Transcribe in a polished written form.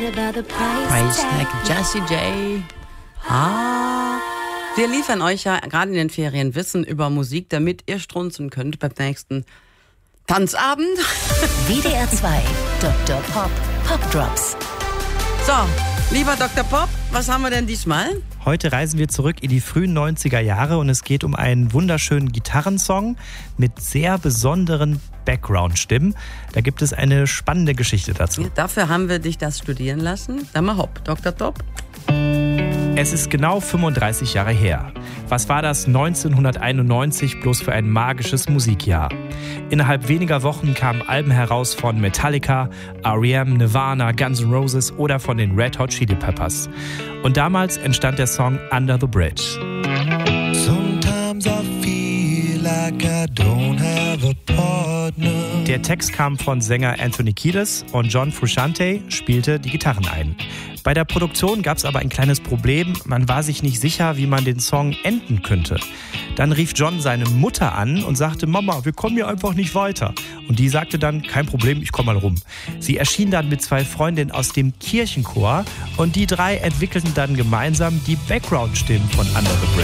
Price Tag, Jessie J. Wir liefern euch ja gerade in den Ferien Wissen über Musik, damit ihr strunzen könnt beim nächsten Tanzabend. WDR 2, Dr. Pop, Pop Drops. So, lieber Dr. Pop, was haben wir denn diesmal? Heute reisen wir zurück in die frühen 90er Jahre und es geht um einen wunderschönen Gitarrensong mit sehr besonderen Background-Stimmen. Da gibt es eine spannende Geschichte dazu. Ja, dafür haben wir dich das studieren lassen. Sag mal hopp, Dr. Top. Es ist genau 35 Jahre her. Was war das 1991 bloß für ein magisches Musikjahr? Innerhalb weniger Wochen kamen Alben heraus von Metallica, R.E.M., Nirvana, Guns N' Roses oder von den Red Hot Chili Peppers. Und damals entstand der Song Under the Bridge. Sometimes I feel like I don't have a partner. Der Text kam von Sänger Anthony Kiedis und John Frusciante spielte die Gitarren ein. Bei der Produktion gab es aber ein kleines Problem. Man war sich nicht sicher, wie man den Song enden könnte. Dann rief John seine Mutter an und sagte, Mama, wir kommen hier einfach nicht weiter. Und die sagte dann, kein Problem, ich komme mal rum. Sie erschien dann mit 2 Freundinnen aus dem Kirchenchor und die 3 entwickelten dann gemeinsam die Background-Stimmen von Under the Bridge.